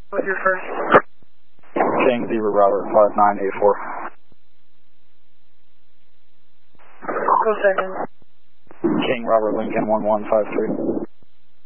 What's your first? King Zebra Robert 5984. Go second. King Robert Lincoln 1153.